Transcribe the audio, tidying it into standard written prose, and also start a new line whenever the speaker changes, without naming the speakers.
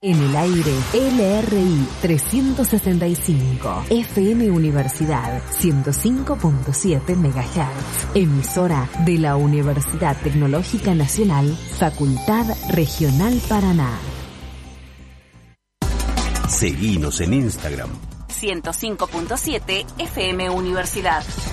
En el aire, LRI 365, FM Universidad 105.7 MHz, emisora de la Universidad Tecnológica Nacional, Facultad Regional Paraná.
Seguinos en Instagram.
105.7 FM Universidad.